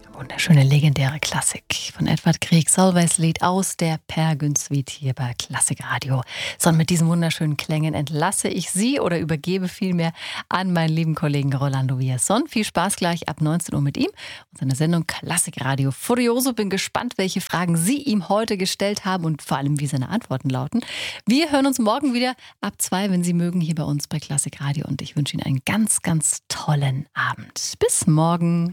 Wunderschöne, legendäre Klassik von Edvard Grieg, Solveig's Lied aus der Per Gynt Suite hier bei Klassik Radio. So, und mit diesen wunderschönen Klängen entlasse ich Sie oder übergebe vielmehr an meinen lieben Kollegen Rolando Villazón. Viel Spaß gleich ab 19 Uhr mit ihm und seiner Sendung Klassik Radio Furioso. Bin gespannt, welche Fragen Sie ihm heute gestellt haben und vor allem, wie seine Antworten lauten. Wir hören uns morgen wieder ab 2, wenn Sie mögen, hier bei uns bei Klassik Radio. Und ich wünsche Ihnen einen ganz, ganz tollen Abend. Bis morgen.